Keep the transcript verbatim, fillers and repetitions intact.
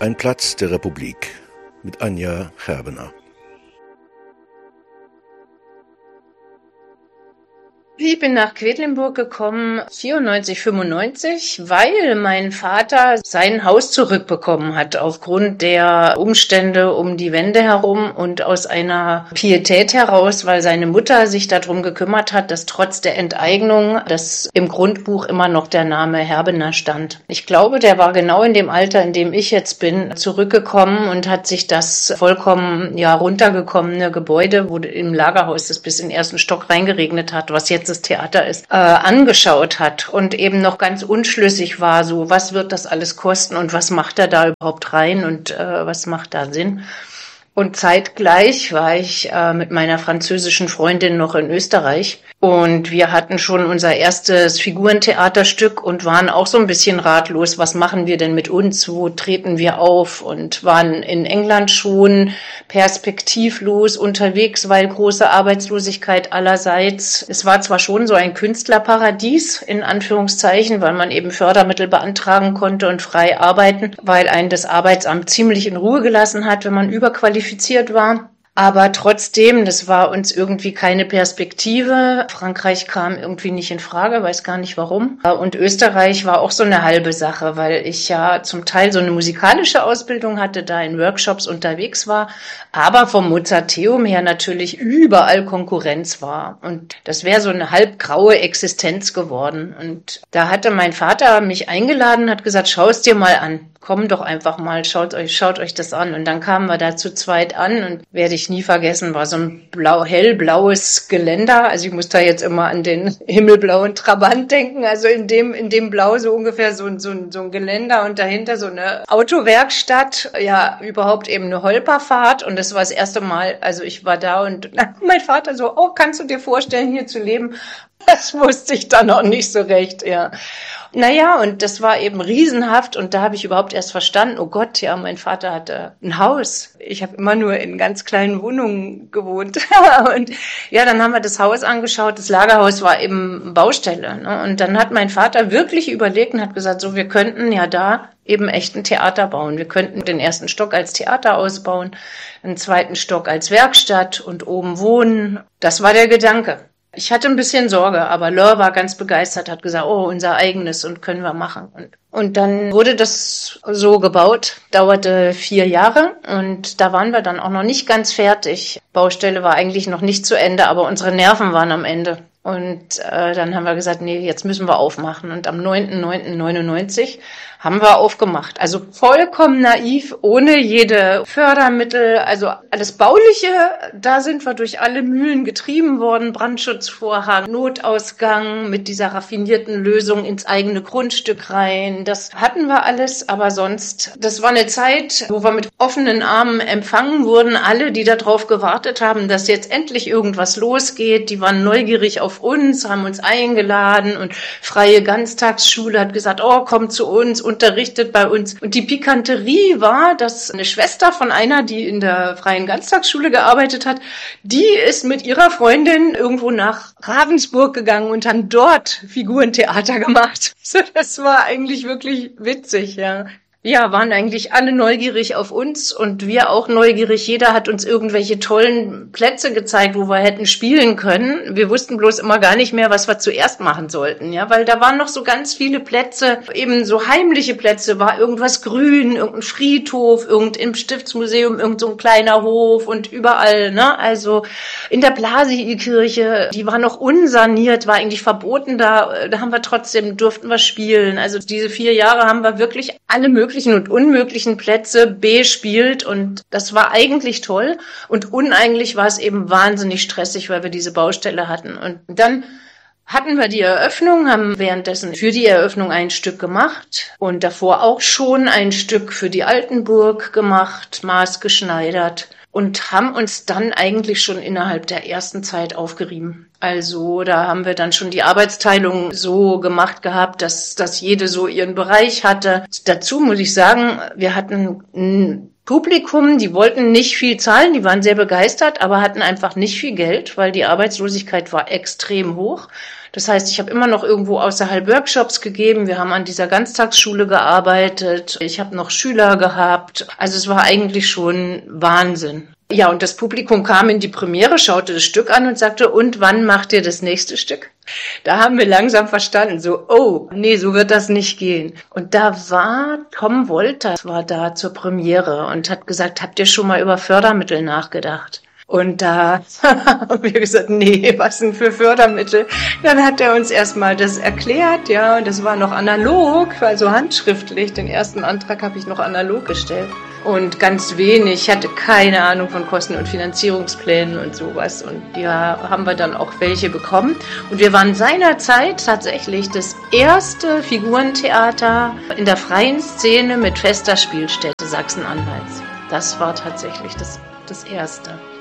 Ein Platz der Republik mit Anja Herbener. Ich bin nach Quedlinburg gekommen, vierundneunzig, fünfundneunzig, weil mein Vater sein Haus zurückbekommen hat aufgrund der Umstände um die Wende herum und aus einer Pietät heraus, weil seine Mutter sich darum gekümmert hat, dass trotz der Enteignung, dass im Grundbuch immer noch der Name Herbener stand. Ich glaube, der war genau in dem Alter, in dem ich jetzt bin, zurückgekommen und hat sich das vollkommen ja runtergekommene Gebäude, wo im Lagerhaus das bis in den ersten Stock reingeregnet hat, was jetzt das Theater ist, äh, angeschaut hat und eben noch ganz unschlüssig war, so was wird das alles kosten und was macht er da überhaupt rein und äh, was macht da Sinn. Und zeitgleich war ich äh, mit meiner französischen Freundin noch in Österreich und wir hatten schon unser erstes Figurentheaterstück und waren auch so ein bisschen ratlos, was machen wir denn mit uns, wo treten wir auf, und waren in England schon perspektivlos unterwegs, weil große Arbeitslosigkeit allerseits. Es war zwar schon so ein Künstlerparadies, in Anführungszeichen, weil man eben Fördermittel beantragen konnte und frei arbeiten, weil einen das Arbeitsamt ziemlich in Ruhe gelassen hat, wenn man überqualifiziert war. Aber trotzdem, das war uns irgendwie keine Perspektive. Frankreich kam irgendwie nicht in Frage, weiß gar nicht warum. Und Österreich war auch so eine halbe Sache, weil ich ja zum Teil so eine musikalische Ausbildung hatte, da in Workshops unterwegs war, aber vom Mozarteum her natürlich überall Konkurrenz war. Und das wäre so eine halbgraue Existenz geworden. Und da hatte mein Vater mich eingeladen, hat gesagt, schau es dir mal an. Komm doch einfach mal, schaut euch, schaut euch das an. Und dann kamen wir da zu zweit an und werde ich nie vergessen, war so ein blau, hellblaues Geländer. Also ich muss da jetzt immer an den himmelblauen Trabant denken. Also in dem, in dem Blau so ungefähr so ein, so ein, so ein Geländer und dahinter so eine Autowerkstatt. Ja, überhaupt eben eine Holperfahrt. Und das war das erste Mal, also ich war da und mein Vater so, oh, kannst du dir vorstellen, hier zu leben? Das wusste ich dann noch nicht so recht, ja. Naja, und das war eben riesenhaft und da habe ich überhaupt erst verstanden, oh Gott, ja, mein Vater hatte ein Haus. Ich habe immer nur in ganz kleinen Wohnungen gewohnt. Und ja, dann haben wir das Haus angeschaut, das Lagerhaus war eben Baustelle. Ne? Und dann hat mein Vater wirklich überlegt und hat gesagt, so, wir könnten ja da eben echt ein Theater bauen. Wir könnten den ersten Stock als Theater ausbauen, einen zweiten Stock als Werkstatt und oben wohnen. Das war der Gedanke. Ich hatte ein bisschen Sorge, aber Lör war ganz begeistert, hat gesagt, oh, unser eigenes und können wir machen. Und, und dann wurde das so gebaut, dauerte vier Jahre und da waren wir dann auch noch nicht ganz fertig. Baustelle war eigentlich noch nicht zu Ende, aber unsere Nerven waren am Ende. Und äh, dann haben wir gesagt, nee, jetzt müssen wir aufmachen. Und am neunten neunten neunundneunzig haben wir aufgemacht. Also vollkommen naiv, ohne jede Fördermittel, also alles Bauliche. Da sind wir durch alle Mühlen getrieben worden. Brandschutzvorhang, Notausgang mit dieser raffinierten Lösung ins eigene Grundstück rein. Das hatten wir alles, aber sonst, das war eine Zeit, wo wir mit offenen Armen empfangen wurden. Alle, die darauf gewartet haben, dass jetzt endlich irgendwas losgeht, die waren neugierig auf uns, haben uns eingeladen und freie Ganztagsschule hat gesagt, oh, kommt zu uns, unterrichtet bei uns. Und die Pikanterie war, dass eine Schwester von einer, die in der freien Ganztagsschule gearbeitet hat, die ist mit ihrer Freundin irgendwo nach Ravensburg gegangen und haben dort Figurentheater gemacht. Das war eigentlich wirklich witzig, ja. Ja, waren eigentlich alle neugierig auf uns und wir auch neugierig. Jeder hat uns irgendwelche tollen Plätze gezeigt, wo wir hätten spielen können. Wir wussten bloß immer gar nicht mehr, was wir zuerst machen sollten, ja, weil da waren noch so ganz viele Plätze, eben so heimliche Plätze, war irgendwas grün, irgendein Friedhof, irgendein Stiftsmuseum, irgend so ein kleiner Hof und überall, ne, also in der Blasii-Kirche, die war noch unsaniert, war eigentlich verboten da, da haben wir trotzdem, durften wir spielen. Also diese vier Jahre haben wir wirklich alle möglichen und unmöglichen Plätze bespielt und das war eigentlich toll und uneigentlich war es eben wahnsinnig stressig, weil wir diese Baustelle hatten. Und dann hatten wir die Eröffnung, haben währenddessen für die Eröffnung ein Stück gemacht und davor auch schon ein Stück für die Altenburg gemacht, maßgeschneidert. Und haben uns dann eigentlich schon innerhalb der ersten Zeit aufgerieben. Also da haben wir dann schon die Arbeitsteilung so gemacht gehabt, dass, dass jede so ihren Bereich hatte. Dazu muss ich sagen, wir hatten ein Publikum, die wollten nicht viel zahlen, die waren sehr begeistert, aber hatten einfach nicht viel Geld, weil die Arbeitslosigkeit war extrem hoch. Das heißt, ich habe immer noch irgendwo außerhalb Workshops gegeben. Wir haben an dieser Ganztagsschule gearbeitet. Ich habe noch Schüler gehabt. Also es war eigentlich schon Wahnsinn. Ja, und das Publikum kam in die Premiere, schaute das Stück an und sagte, und wann macht ihr das nächste Stück? Da haben wir langsam verstanden, so, oh, nee, so wird das nicht gehen. Und da war Tom Wolters, war da zur Premiere und hat gesagt, habt ihr schon mal über Fördermittel nachgedacht? Und da haben wir gesagt, nee, was denn für Fördermittel? Dann hat er uns erstmal das erklärt, ja, und das war noch analog, also handschriftlich. Den ersten Antrag habe ich noch analog gestellt. Und ganz wenig, ich hatte keine Ahnung von Kosten- und Finanzierungsplänen und sowas. Und ja, haben wir dann auch welche bekommen. Und wir waren seinerzeit tatsächlich das erste Figurentheater in der freien Szene mit fester Spielstätte Sachsen-Anhalts. Das war tatsächlich das, das erste.